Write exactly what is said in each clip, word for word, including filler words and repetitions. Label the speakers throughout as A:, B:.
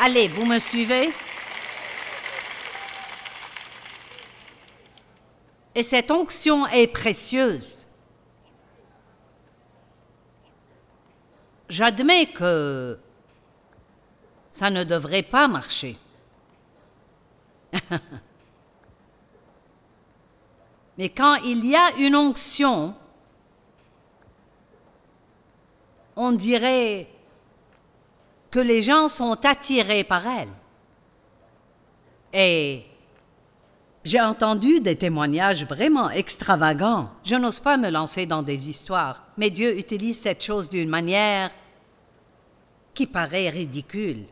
A: Allez, vous me suivez? Et cette onction est précieuse. J'admets que ça ne devrait pas marcher. Mais quand il y a une onction, on dirait que les gens sont attirés par elle. Et j'ai entendu des témoignages vraiment extravagants. Je n'ose pas me lancer dans des histoires, mais Dieu utilise cette chose d'une manière qui paraît ridicule.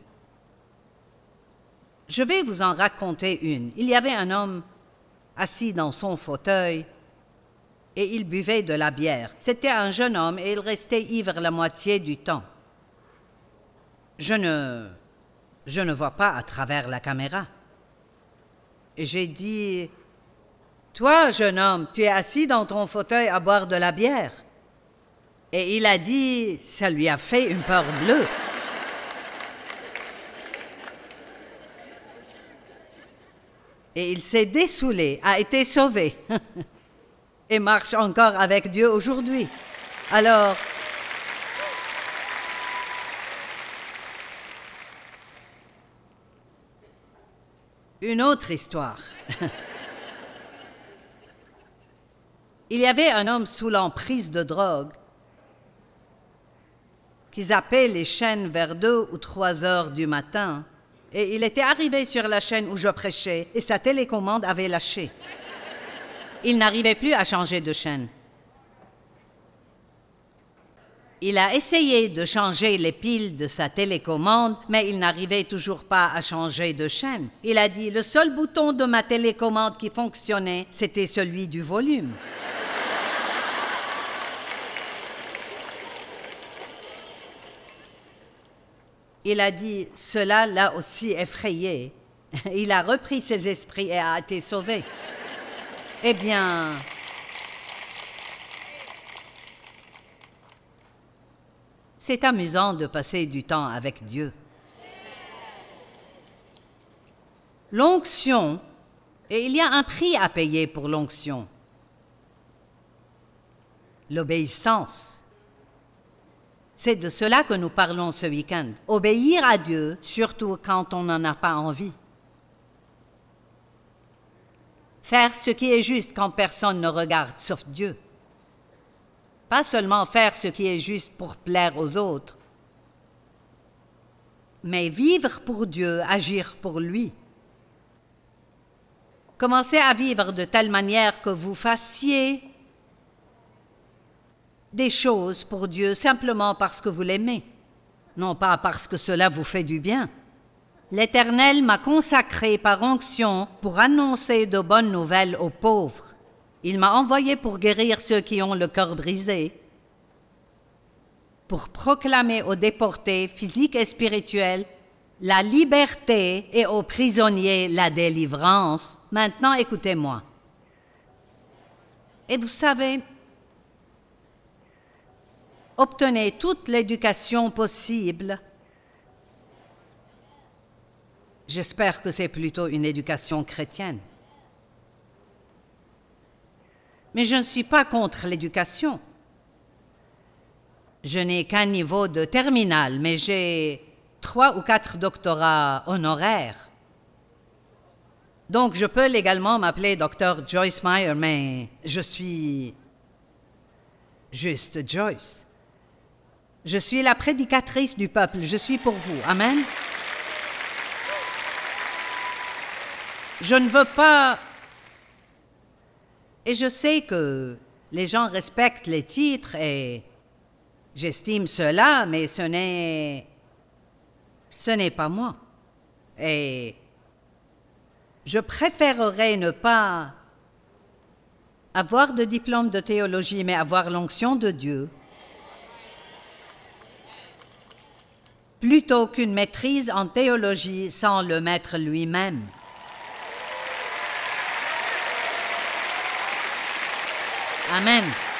A: Je vais vous en raconter une. Il y avait un homme assis dans son fauteuil et il buvait de la bière. C'était un jeune homme et il restait ivre la moitié du temps. Je ne, je ne vois pas à travers la caméra. Et j'ai dit, « Toi, jeune homme, tu es assis dans ton fauteuil à boire de la bière. » Et il a dit, ça lui a fait une peur bleue. Et il s'est dessoulé, a été sauvé, et marche encore avec Dieu aujourd'hui. Alors, une autre histoire. Il y avait un homme sous l'emprise de drogue qui zappait les chaînes vers deux ou trois heures du matin. Et il était arrivé sur la chaîne où je prêchais et sa télécommande avait lâché. Il n'arrivait plus à changer de chaîne. Il a essayé de changer les piles de sa télécommande, mais il n'arrivait toujours pas à changer de chaîne. Il a dit, le seul bouton de ma télécommande qui fonctionnait, c'était celui du volume. Il a dit, cela l'a aussi effrayé. Il a repris ses esprits et a été sauvé. Eh bien, c'est amusant de passer du temps avec Dieu. L'onction, et il y a un prix à payer pour l'onction. L'obéissance. C'est de cela que nous parlons ce week-end. Obéir à Dieu, surtout quand on n'en a pas envie. Faire ce qui est juste quand personne ne regarde, sauf Dieu. Pas seulement faire ce qui est juste pour plaire aux autres, mais vivre pour Dieu, agir pour lui. Commencez à vivre de telle manière que vous fassiez des choses pour Dieu simplement parce que vous l'aimez, non pas parce que cela vous fait du bien. L'Éternel m'a consacré par onction pour annoncer de bonnes nouvelles aux pauvres. Il m'a envoyé pour guérir ceux qui ont le cœur brisé, pour proclamer aux déportés physiques et spirituels la liberté et aux prisonniers la délivrance. Maintenant, écoutez-moi. Et vous savez, obtenez toute l'éducation possible. J'espère que c'est plutôt une éducation chrétienne. Mais je ne suis pas contre l'éducation. Je n'ai qu'un niveau de terminale, mais j'ai trois ou quatre doctorats honoraires. Donc je peux légalement m'appeler docteur Joyce Meyer, mais je suis juste Joyce. Je suis la prédicatrice du peuple, je suis pour vous. Amen. Je ne veux pas... Et je sais que les gens respectent les titres et j'estime cela, mais ce n'est... ce n'est pas moi. Et je préférerais ne pas avoir de diplôme de théologie, mais avoir l'onction de Dieu, plutôt qu'une maîtrise en théologie sans le maître lui-même. Amen.